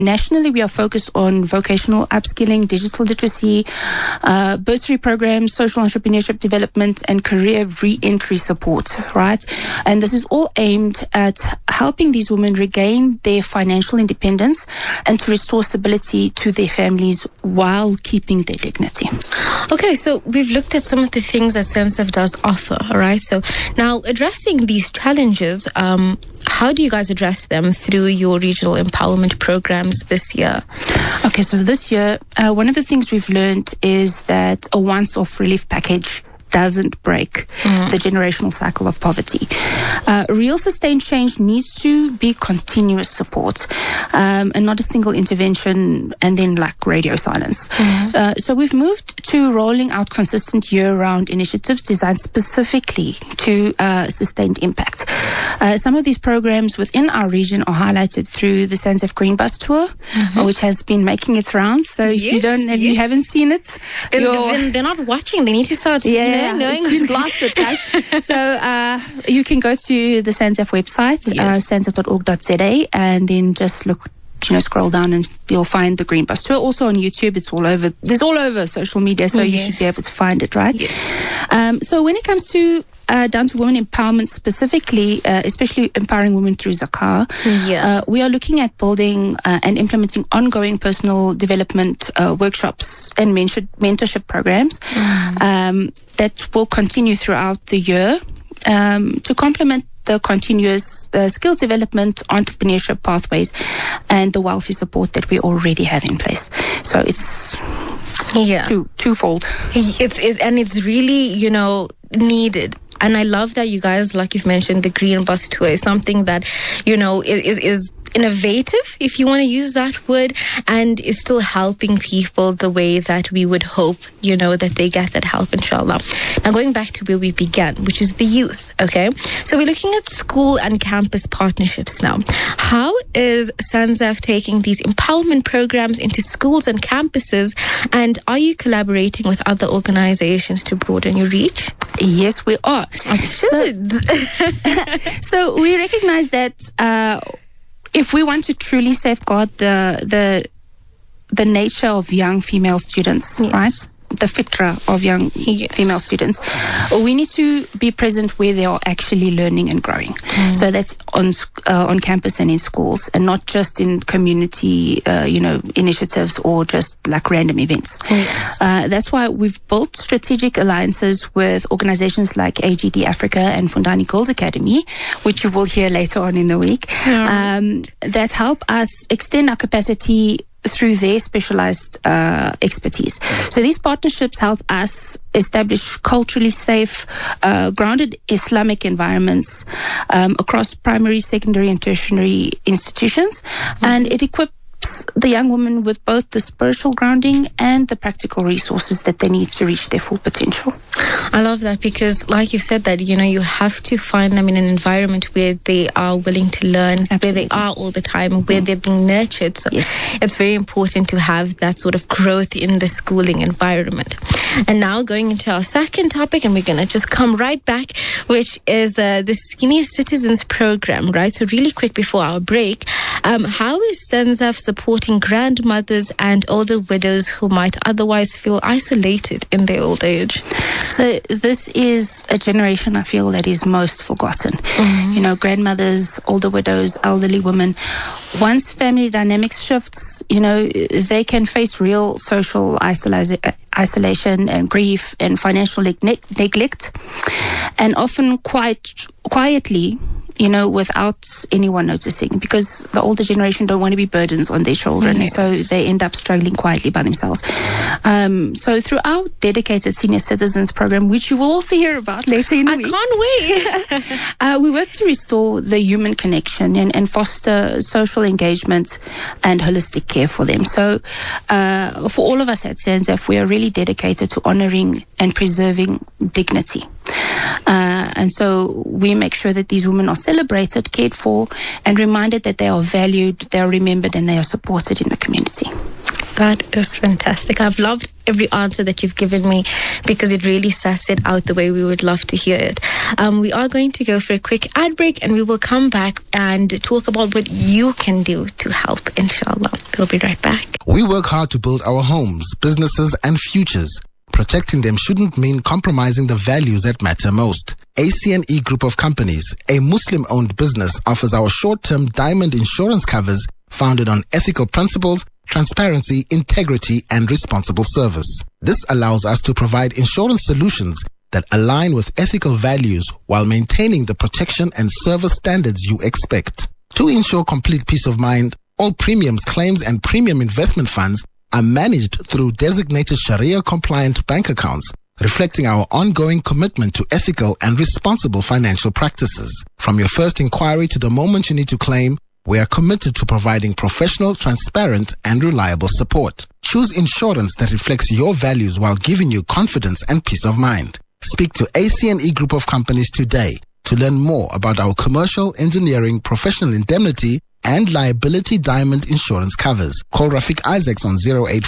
nationally, we are focused on vocational upskilling, digital literacy, bursary programs, social entrepreneurship development, and career re-entry support, right? And this is all aimed at helping these women regain their financial independence and to restore stability to their families while keeping their dignity. Okay, so we've looked at some of the things that SENSAF does offer, all right? So now addressing these challenges, how do you guys address them through your regional empowerment programs this year? Okay, so this year, one of the things we've learned is that a once-off relief package doesn't break the generational cycle of poverty. Real sustained change needs to be continuous support and not a single intervention and then like radio silence. So we've moved to rolling out consistent year-round initiatives designed specifically to sustained impact. Some of these programs within our region are highlighted through the SENSAF Green Bus Tour, which has been making its rounds. So if you haven't seen it, then they're not watching. They need to start knowing it's been blasted, guys. So you can go to the SENSAF website, sensaf.org.za, and then just look, scroll down and you'll find the Green Bus Tour. Also on YouTube, it's all over. There's all over social media, so you should be able to find it, right? So when it comes to down to women empowerment specifically, especially empowering women through Zakar, we are looking at building and implementing ongoing personal development workshops and mentorship programs that will continue throughout the year to complement the continuous skills development, entrepreneurship pathways, and the welfare support that we already have in place. So it's twofold. It's really, needed. And I love that you guys, like you've mentioned, the Green Bus Tour is something that, is innovative, if you want to use that word, and is still helping people the way that we would hope, that they get that help, inshallah. Now, going back to where we began, which is the youth, okay? So we're looking at school and campus partnerships now. How is SENSAF taking these empowerment programs into schools and campuses, and are you collaborating with other organizations to broaden your reach? Yes, we are. So we recognize that if we want to truly safeguard the nature of young female students, right? The fitra of young female students, we need to be present where they are actually learning and growing. So that's on campus and in schools, and not just in community, initiatives or just like random events. That's why we've built strategic alliances with organizations like AGD Africa and Fundani Girls Academy, which you will hear later on in the week, that help us extend our capacity through their specialized expertise. So these partnerships help us establish culturally safe, grounded Islamic environments across primary, secondary, and tertiary institutions, and it equips the young women with both the spiritual grounding and the practical resources that they need to reach their full potential. I love that, because like you've said that, you have to find them in an environment where they are willing to learn, where they are all the time, where they're being nurtured. So it's very important to have that sort of growth in the schooling environment. And now going into our second topic, and we're going to just come right back, which is the Senior Citizens Program, right? So really quick before our break, how is SENSAF supporting grandmothers and older widows who might otherwise feel isolated in their old age? So this is a generation, I feel, that is most forgotten. Grandmothers, older widows, elderly women. Once family dynamics shifts, they can face real social isolation and grief and financial neglect, and often quite quietly, without anyone noticing, because the older generation don't want to be burdens on their children, so they end up struggling quietly by themselves. So through our dedicated Senior Citizens Program, which you will also hear about later in the week, I can't wait. We work to restore the human connection and foster social engagement and holistic care for them. So for all of us at SENSAF, we are really dedicated to honoring and preserving dignity. And so we make sure that these women are celebrated, cared for, and reminded that they are valued, they are remembered, and they are supported in the community. That is fantastic. I've loved every answer that you've given me because it really sets it out the way we would love to hear it. We are going to go for a quick ad break and we will come back and talk about what you can do to help, inshallah. We'll be right back. We work hard to build our homes, businesses and futures. Protecting them shouldn't mean compromising the values that matter most. ACNE Group of Companies, a Muslim-owned business, offers our short-term diamond insurance covers founded on ethical principles, transparency, integrity, and responsible service. This allows us to provide insurance solutions that align with ethical values while maintaining the protection and service standards you expect. To ensure complete peace of mind, all premiums, claims, and premium investment funds are managed through designated Sharia-compliant bank accounts, reflecting our ongoing commitment to ethical and responsible financial practices. From your first inquiry to the moment you need to claim, we are committed to providing professional, transparent, and reliable support. Choose insurance that reflects your values while giving you confidence and peace of mind. Speak to ACNE Group of Companies today to learn more about our commercial, engineering, professional indemnity, and liability diamond insurance covers. Call Rafiq Isaacs on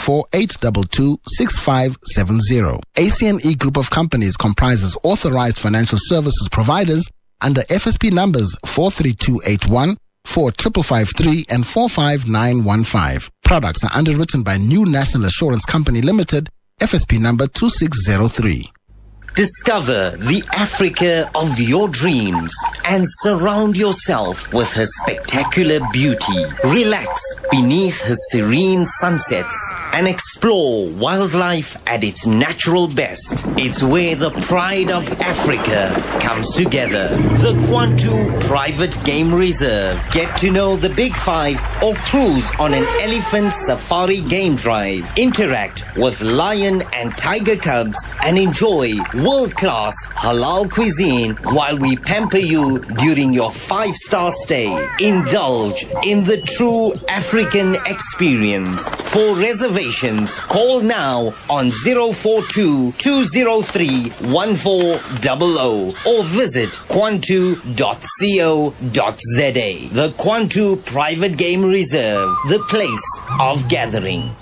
084-822-6570. ACNE Group of Companies comprises authorized financial services providers under FSP numbers 43281, 4553 and 45915. Products are underwritten by New National Assurance Company Limited, FSP number 2603. Discover the Africa of your dreams and surround yourself with her spectacular beauty. Relax beneath her serene sunsets and explore wildlife at its natural best. It's where the pride of Africa comes together. The Kwantu Private Game Reserve. Get to know the Big Five or cruise on an elephant safari game drive. Interact with lion and tiger cubs and enjoy world-class halal cuisine while we pamper you during your 5-star stay. Indulge in the true African experience. For reservations, call now on 042-203-1400 or visit kwantu.co.za. The Kwantu Private Game Reserve, the place of gathering.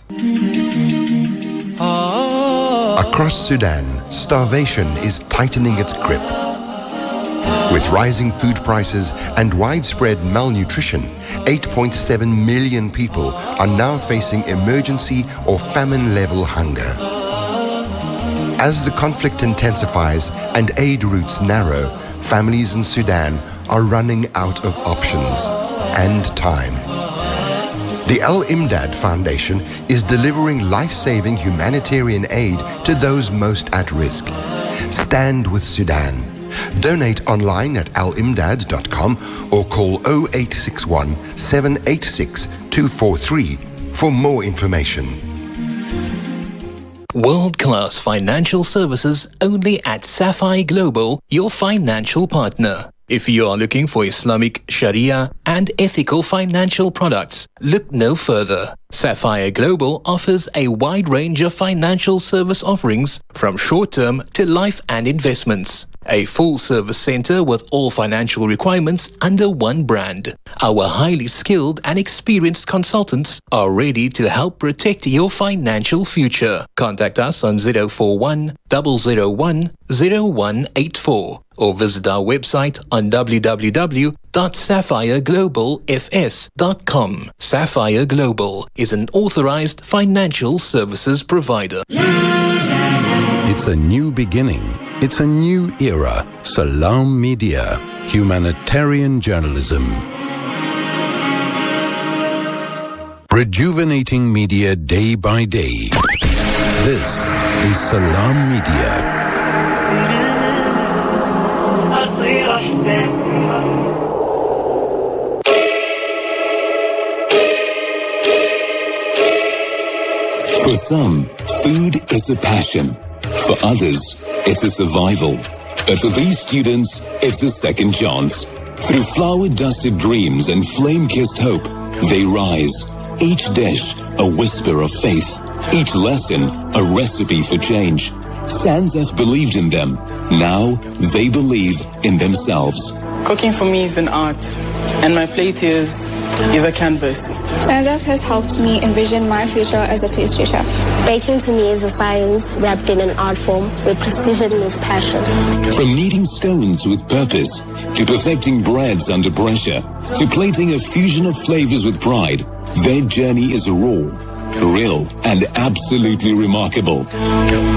Across Sudan, starvation is tightening its grip. With rising food prices and widespread malnutrition, 8.7 million people are now facing emergency or famine-level hunger. As the conflict intensifies and aid routes narrow, families in Sudan are running out of options and time. The Al-Imdad Foundation is delivering life-saving humanitarian aid to those most at risk. Stand with Sudan. Donate online at alimdad.com or call 0861 786 243 for more information. World-class financial services only at Sapphire Global, your financial partner. If you are looking for Islamic, Sharia and ethical financial products, look no further. Sapphire Global offers a wide range of financial service offerings from short-term to life and investments. A full-service center with all financial requirements under one brand. Our highly skilled and experienced consultants are ready to help protect your financial future. Contact us on 041 001 0184 or visit our website on www.sapphireglobalfs.com. Sapphire Global is an authorized financial services provider. It's a new beginning. It's a new era. Salam Media. Humanitarian journalism. Rejuvenating media day by day. This is Salam Media. For some, food is a passion. For others, it's a survival. But for these students, it's a second chance. Through flower-dusted dreams and flame-kissed hope, they rise. Each dish, a whisper of faith. Each lesson, a recipe for change. SANZF believed in them. Now, they believe in themselves. Cooking for me is an art, and my plate is is a canvas. Stand-Up has helped me envision my future as a pastry chef. Baking to me is a science wrapped in an art form where precision is passion. From kneading scones with purpose, to perfecting breads under pressure, to plating a fusion of flavors with pride, their journey is raw, real, and absolutely remarkable.